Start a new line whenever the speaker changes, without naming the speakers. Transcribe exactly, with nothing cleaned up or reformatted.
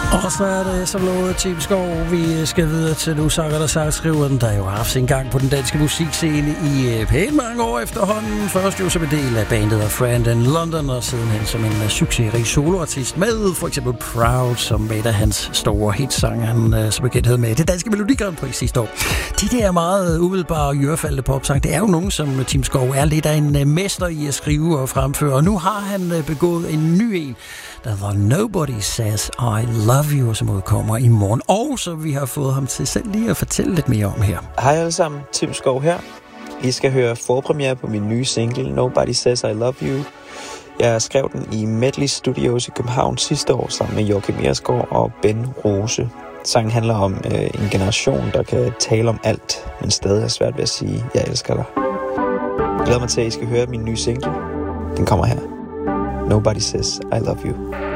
Og så er det som lovet Tim Skov, vi skal videre til nu sanger, der sangskriveren, der jo har haft sin gang på den danske musikscene i pænt mange år efterhånden. Først jo som en del af bandet af Friend in London, og sidenhen som en succesrig soloartist med for eksempel Proud, som et af hans store hitsange, han så bekendt havde med det danske Melodi Grand Prix sidste år. De der meget umiddelbare og jørfaldende popsang, det er jo nogen, som Tim Skov er lidt af en mester i at skrive og fremføre, og nu har han begået en ny en, der var Nobody Says I Love You, som udkommer i morgen, og så vi har fået ham til selv lige at fortælle lidt mere om her.
Hej alle sammen, Tim Skov her. I skal høre forpremiere på min nye single, Nobody Says I Love You. Jeg skrev den i Medley Studios i København sidste år, sammen med Joachim Ersgaard og Ben Rose. Sangen handler om øh, en generation, der kan tale om alt, men stadig er svært ved at sige, jeg elsker dig. Jeg glæder mig til, at I skal høre min nye single. Den kommer her. Nobody Says I Love You.